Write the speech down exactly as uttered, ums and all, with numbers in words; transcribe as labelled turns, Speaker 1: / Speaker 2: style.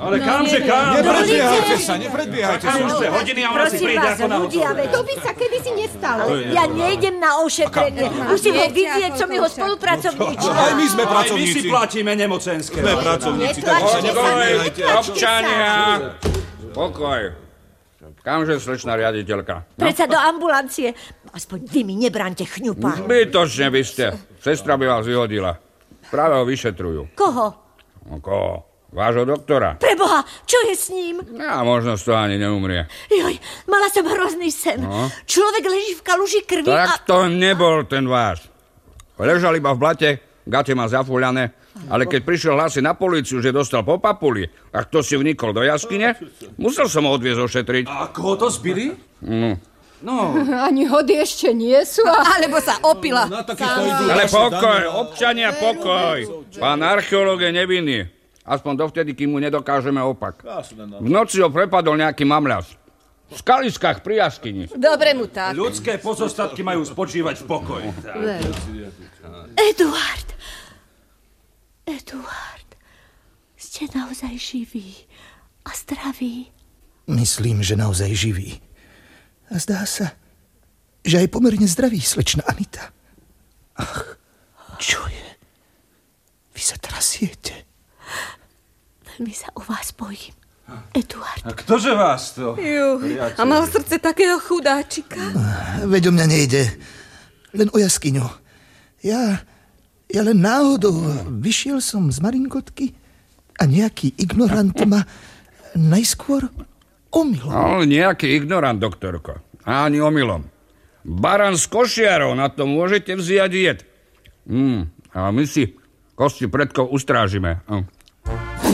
Speaker 1: Ale kamže, kam?
Speaker 2: Nepredbiehajte sa, nepredbiehajte sa.
Speaker 1: Už dve hodiny a ona si príde ako na hotové.
Speaker 3: To by sa kedysi nestalo.
Speaker 4: Ja nejdem na ošetrenie. Musím ho vidieť, som jeho spolupracovníčka.
Speaker 2: Aj my sme
Speaker 1: Aj my si
Speaker 2: pracovníci.
Speaker 1: platíme nemocenské.
Speaker 2: Sme pracovníci, takže sa
Speaker 3: Netlačte sa,
Speaker 2: nepredbiehajte.
Speaker 3: netlačte sa.
Speaker 5: Občania! Pokoj. Kamže, slečná riaditeľka?
Speaker 4: Predsa do ambulancie. Aspoň vy mi nebránte chňupa.
Speaker 5: Zbytočne by ste. Sestra by vás vyhodila. Práve ho vyšetrujú.
Speaker 4: Koho?
Speaker 5: No koho? Vášho doktora.
Speaker 4: Preboha, čo je s ním?
Speaker 5: Ja možno z toho ani neumrie.
Speaker 4: Joj, mala som hrozný sen.
Speaker 5: No.
Speaker 4: Človek leží v kaluži krvi a...
Speaker 5: Tak to nebol ten váš. Ležal iba v blate, gate má zafúľané, ale keď prišiel hlasy na políciu, že dostal po papuli, a kto si vnikol do jaskyne, musel som ho odviezť ošetriť.
Speaker 1: A koho to zbili?
Speaker 5: No.
Speaker 1: No,
Speaker 3: Ani hody ešte nie sú. A...
Speaker 6: Alebo sa opila.
Speaker 5: Ale pokoj, občania, pokoj. Pán archeológ je nevinný. Aspoň dovtedy, kým mu nedokážeme opak. V noci ho prepadol nejaký mamľas. V skaliskách pri jaskyni.
Speaker 6: Dobre mu tak.
Speaker 1: ľudské pozostatky majú spočívať v pokoji.
Speaker 4: Eduard. Eduard. Ste naozaj živí a zdraví.
Speaker 7: Myslím, že naozaj živý. A zdá sa, že aj pomerne zdravý, slečna Anita. Ach, čo je? Vy sa trasiete.
Speaker 4: Veľmi sa o vás bojím, Eduard.
Speaker 1: A ktože vás to?
Speaker 6: Juh, a mal v srdce takého chudáčika.
Speaker 7: Veď o mňa nejde. Len o jaskyňu. Ja, ja len náhodou vyšiel som z Marinkotky a nejaký ignorant ma najskôr omylom.
Speaker 5: No, nejaký ignorant, doktorko. Ani omylom. Baran z košiarov, na to môžete vziať jed. Mm, a my si kosti predkov ustrážime.